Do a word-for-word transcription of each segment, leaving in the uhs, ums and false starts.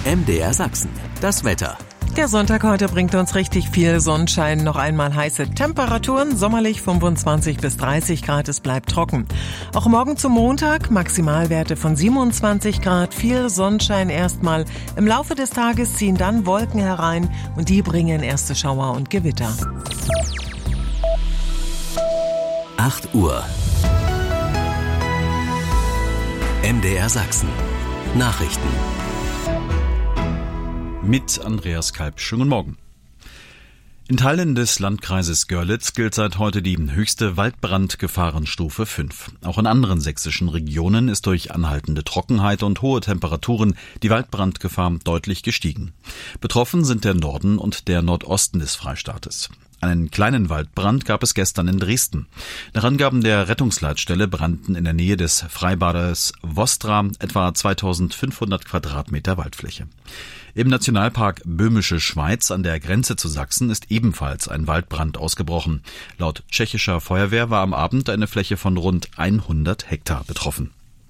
M D R Sachsen, das Wetter. Der Sonntag heute bringt uns richtig viel Sonnenschein, noch einmal heiße Temperaturen, sommerlich fünfundzwanzig bis dreißig Grad, es bleibt trocken. Auch morgen zum Montag Maximalwerte von siebenundzwanzig Grad, viel Sonnenschein erstmal. Im Laufe des Tages ziehen dann Wolken herein und die bringen erste Schauer und Gewitter. acht Uhr. M D R Sachsen. Nachrichten. Mit Andreas Kalb. Schönen Morgen. In Teilen des Landkreises Görlitz gilt seit heute die höchste Waldbrandgefahrenstufe fünf. Auch in anderen sächsischen Regionen ist durch anhaltende Trockenheit und hohe Temperaturen die Waldbrandgefahr deutlich gestiegen. Betroffen sind der Norden und der Nordosten des Freistaates. Einen kleinen Waldbrand gab es gestern in Dresden. Nach Angaben der Rettungsleitstelle brannten in der Nähe des Freibades Vostra etwa zweitausendfünfhundert Quadratmeter Waldfläche. Im Nationalpark Böhmische Schweiz an der Grenze zu Sachsen ist ebenfalls ein Waldbrand ausgebrochen. Laut tschechischer Feuerwehr war am Abend eine Fläche von rund hundert Hektar betroffen.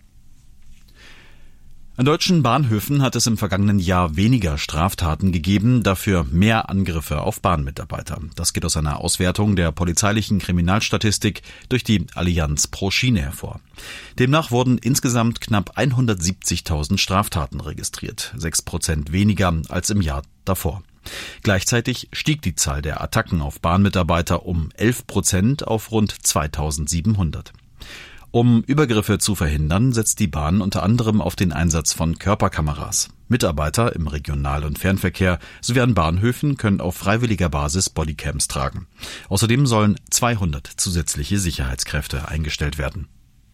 An deutschen Bahnhöfen hat es im vergangenen Jahr weniger Straftaten gegeben, dafür mehr Angriffe auf Bahnmitarbeiter. Das geht aus einer Auswertung der polizeilichen Kriminalstatistik durch die Allianz pro Schiene hervor. Demnach wurden insgesamt knapp hundertsiebzigtausend Straftaten registriert, sechs Prozent weniger als im Jahr davor. Gleichzeitig stieg die Zahl der Attacken auf Bahnmitarbeiter um elf Prozent auf rund zweitausendsiebenhundert. Um Übergriffe zu verhindern, setzt die Bahn unter anderem auf den Einsatz von Körperkameras. Mitarbeiter im Regional- und Fernverkehr sowie an Bahnhöfen können auf freiwilliger Basis Bodycams tragen. Außerdem sollen zweihundert zusätzliche Sicherheitskräfte eingestellt werden.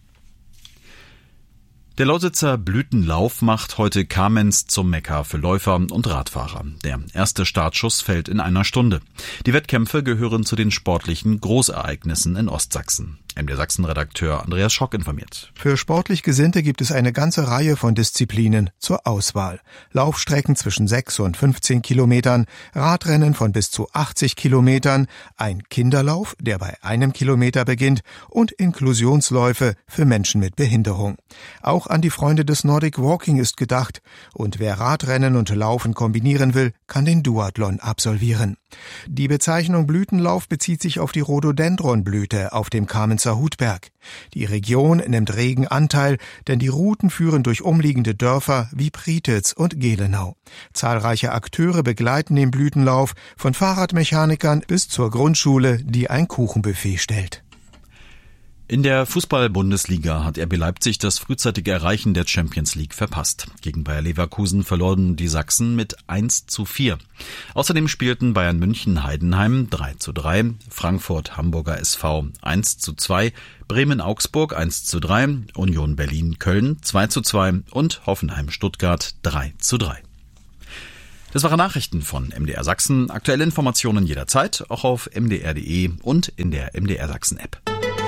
Der Lausitzer Blütenlauf macht heute Kamenz zum Mekka für Läufer und Radfahrer. Der erste Startschuss fällt in einer Stunde. Die Wettkämpfe gehören zu den sportlichen Großereignissen in Ostsachsen. M D R Sachsen-Redakteur Andreas Schock informiert. Für sportlich Gesinnte gibt es eine ganze Reihe von Disziplinen zur Auswahl. Laufstrecken zwischen sechs und fünfzehn Kilometern, Radrennen von bis zu achtzig Kilometern, ein Kinderlauf, der bei einem Kilometer beginnt, und Inklusionsläufe für Menschen mit Behinderung. Auch an die Freunde des Nordic Walking ist gedacht. Und wer Radrennen und Laufen kombinieren will, kann den Duathlon absolvieren. Die Bezeichnung Blütenlauf bezieht sich auf die Rhododendronblüte auf dem Kamenzer Hutberg. Die Region nimmt regen Anteil, denn die Routen führen durch umliegende Dörfer wie Prietitz und Gelenau. Zahlreiche Akteure begleiten den Blütenlauf, von Fahrradmechanikern bis zur Grundschule, die ein Kuchenbuffet stellt. In der Fußball-Bundesliga hat R B Leipzig das frühzeitige Erreichen der Champions League verpasst. Gegen Bayer Leverkusen verloren die Sachsen mit eins zu vier. Außerdem spielten Bayern München Heidenheim drei zu drei, Frankfurt Hamburger S V eins zu zwei, Bremen Augsburg eins zu drei, Union Berlin Köln zwei zu zwei und Hoffenheim Stuttgart drei zu drei. Das waren Nachrichten von M D R Sachsen. Aktuelle Informationen jederzeit, auch auf m d r punkt d e und in der M D R Sachsen App.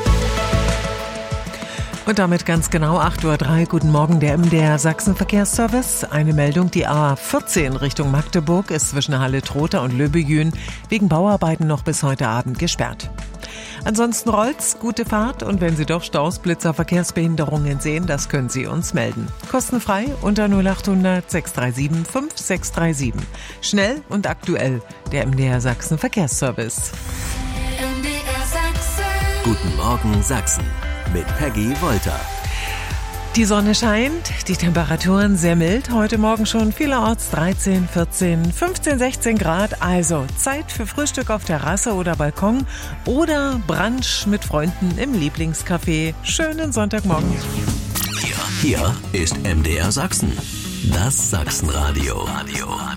Und damit ganz genau acht Uhr drei. Guten Morgen, der M D R Sachsen Verkehrsservice. Eine Meldung, die A vierzehn Richtung Magdeburg ist zwischen Halle-Trotha und Löbejün wegen Bauarbeiten noch bis heute Abend gesperrt. Ansonsten rollt's, gute Fahrt, und wenn Sie doch Staus, Blitzer, Verkehrsbehinderungen sehen, das können Sie uns melden. Kostenfrei unter null acht hundert sechs drei sieben fünf sechs drei sieben. Schnell und aktuell, der M D R Sachsen Verkehrsservice. M D R Sachsen. Guten Morgen Sachsen. Mit Peggy Wolter. Die Sonne scheint, die Temperaturen sehr mild. Heute Morgen schon vielerorts dreizehn, vierzehn, fünfzehn, sechzehn Grad. Also Zeit für Frühstück auf Terrasse oder Balkon oder Brunch mit Freunden im Lieblingscafé. Schönen Sonntagmorgen. Hier, hier ist M D R Sachsen. Das Sachsenradio. Radio.